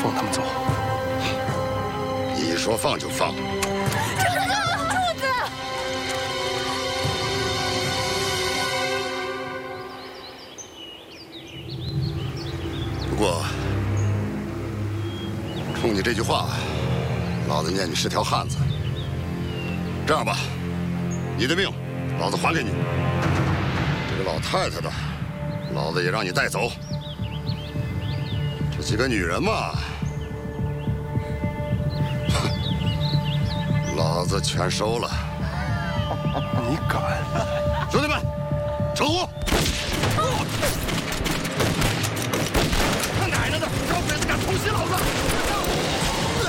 放他们走。 一说放就放。 这是个老兔子！ 不过，冲你这句话，老子念你是条汉子。这样吧，你的命，老子还给你。这个老太太的，老子也让你带走。这几个女人嘛，老子全收了。 你敢？ 兄弟们，撤火！ 他奶奶的，小鬼子敢偷袭了！